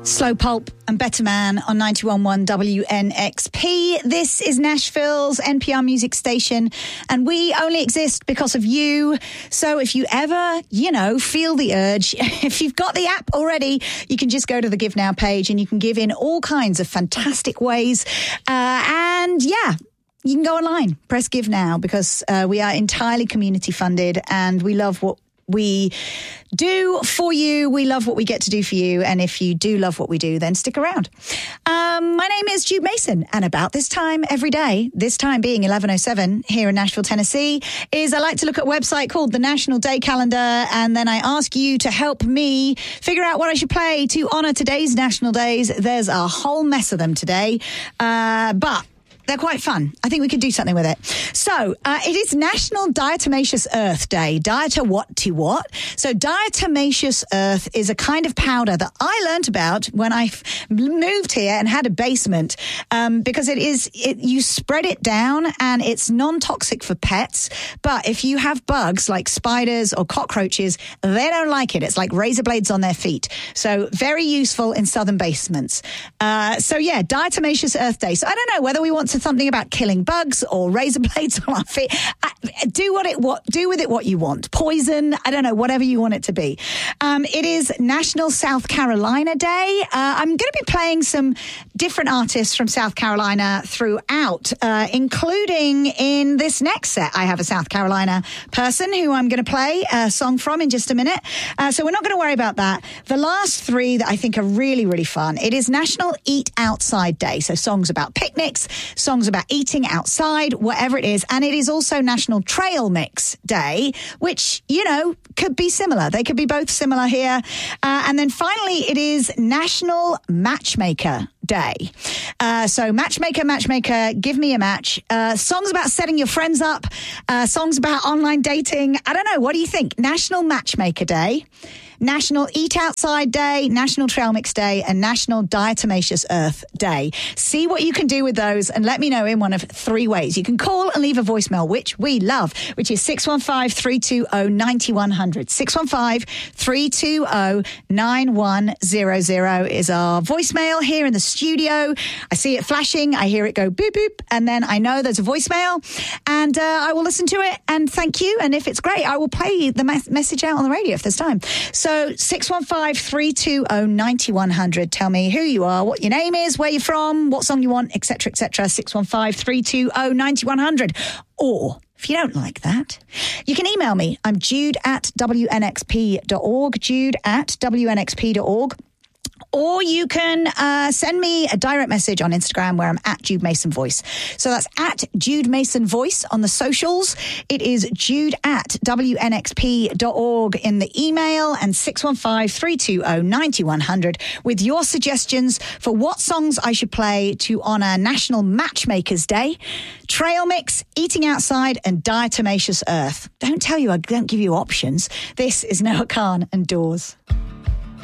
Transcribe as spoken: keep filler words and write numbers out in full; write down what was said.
Slow Pulp and Better Man on ninety-one point one W N X P. This is Nashville's N P R music station, and we only exist because of you. So if you ever, you know, feel the urge, if you've got the app already, you can just go to the Give Now page and you can give in all kinds of fantastic ways. Uh, and yeah, you can go online, press Give Now, because uh, we are entirely community funded and we love what we do for you. We love what we get to do for you. And if you do love what we do, then stick around. Um, my name is Jude Mason. And about this time every day, this time being eleven oh seven here in Nashville, Tennessee, is I like to look at a website called the National Day Calendar. And then I ask you to help me figure out what I should play to honor today's national days. There's a whole mess of them today. Uh, but they're quite fun. I think we could do something with it. So, uh, it is National Diatomaceous Earth Day. Diato what to what? So, diatomaceous earth is a kind of powder that I learned about when I f- moved here and had a basement, um, because it is, it, you spread it down and it's non-toxic for pets. But if you have bugs like spiders or cockroaches, they don't like it. It's like razor blades on their feet. So, very useful in southern basements. Uh, so, yeah, Diatomaceous Earth Day. So, I don't know whether we want to something about killing bugs or razor blades on our feet. Do what it what do with it what you want. Poison, I don't know, whatever you want it to be. Um, it is National South Carolina Day. Uh, I'm going to be playing some different artists from South Carolina throughout, uh, including in this next set. I have a South Carolina person who I'm going to play a song from in just a minute. Uh, so we're not going to worry about that. The last three that I think are really, really fun. It is National Eat Outside Day. So songs about picnics, songs about eating outside, whatever it is. And it is also National Trail Mix Day, which, you know, could be similar. They could be both similar here. Uh, and then finally, it is National Matchmaker Day. Uh, so matchmaker, matchmaker, give me a match. Uh, songs about setting your friends up, uh, songs about online dating. I don't know. What do you think? National Matchmaker Day, National Eat Outside Day, National Trail Mix Day, and National Diatomaceous Earth Day. See what you can do with those and let me know in one of three ways. You can call and leave a voicemail, which we love, which is six one five, three two zero, nine one zero zero. six one five, three two zero, nine one zero zero is our voicemail here in the studio. I see it flashing. I hear it go boop, boop, and then I know there's a voicemail, and uh, I will listen to it and thank you. And if it's great, I will play the mes- message out on the radio if there's time. So six one five, three two zero, nine one zero zero. Tell me who you are, what your name is, where you're from, what song you want, et cetera, et cetera. six one five, three two zero, nine one zero zero. Or if you don't like that, you can email me. I'm Jude at W N X P dot org, Jude at W N X P dot org. Or you can uh, send me a direct message on Instagram where I'm at Jude Mason Voice. So that's at Jude Mason Voice on the socials. It is Jude at W N X P dot org in the email, and six one five, three two zero, nine one zero zero with your suggestions for what songs I should play to honour National Matchmakers Day, Trail Mix, Eating Outside, and Diatomaceous Earth. Don't tell you I don't give you options. This is Noah Khan and Doors.